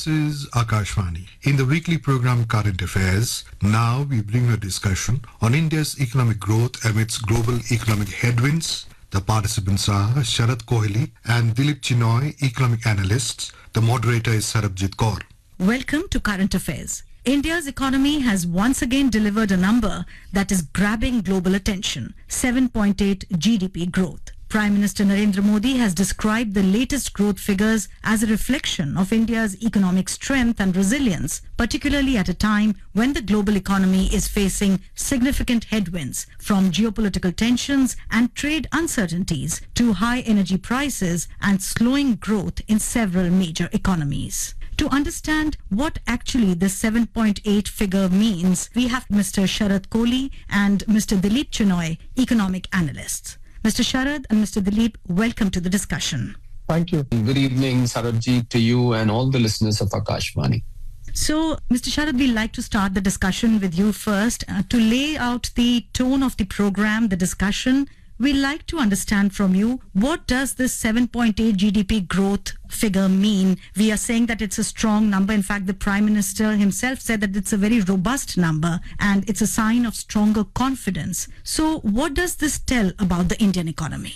This is Akashvani. In the weekly program Current Affairs, now we bring a discussion on India's economic growth amidst global economic headwinds. The participants are Sharad Kohli and Dilip Chinoy, economic analysts. The moderator is Sarabjit Kaur. Welcome to Current Affairs. India's economy has once again delivered a number that is grabbing global attention, 7.8 GDP growth. Prime Minister Narendra Modi has described the latest growth figures as a reflection of India's economic strength and resilience, particularly at a time when the global economy is facing significant headwinds from geopolitical tensions and trade uncertainties to high energy prices and slowing growth in several major economies. To understand what actually the 7.8 figure means, we have Mr. Sharad Kohli and Mr. Dilip Chinoy, economic analysts. Mr. Sharad and Mr. Dilip, welcome to the discussion. Thank you. Good evening, Sarabjit, to you and all the listeners of Akashvani. So, Mr. Sharad, we'd like to start the discussion with you first. To lay out the tone of the program, the discussion, we'd like to understand from you, what does this 7.8 GDP growth figure mean? We are saying that it's a strong number. In fact, the Prime Minister himself said that it's a very robust number and it's a sign of stronger confidence. So what does this tell about the Indian economy?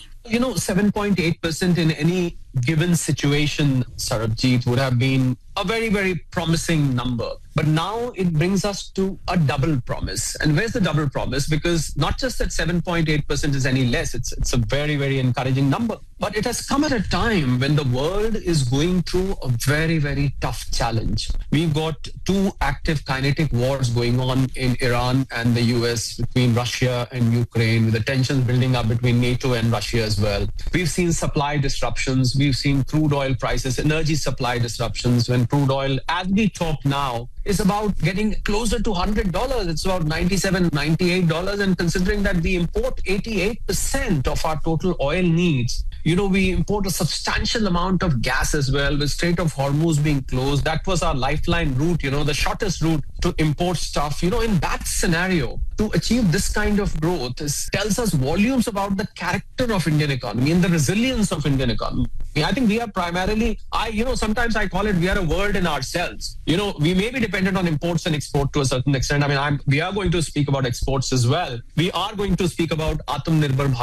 7.8% in any given situation, Sarabjit, would have been a very, very promising number. But now it brings us to a double promise. And where's the double promise? Because not just that 7.8% is any less, it's a very, very encouraging number. But it has come at a time when the world is going through a very, very tough challenge. We've got two active kinetic wars going on in Iran and the US, between Russia and Ukraine, with the tensions building up between NATO and Russia as well. We've seen supply disruptions. We've seen crude oil prices, energy supply disruptions, when crude oil, as we talk now, is about getting closer to $100. It's about $97, $98. And considering that we import 88% of our total oil needs, we import a substantial amount of gas as well, with Strait of Hormuz being closed. That was our lifeline route, the shortest route to import stuff. In that scenario, to achieve this kind of growth tells us volumes about the character of Indian economy and the resilience of Indian economy. I think we are primarily, sometimes I call it, we are a world in ourselves. We may be dependent on imports and export to a certain extent. We are going to speak about exports as well. We are going to speak about Atmanirbhar Bharat.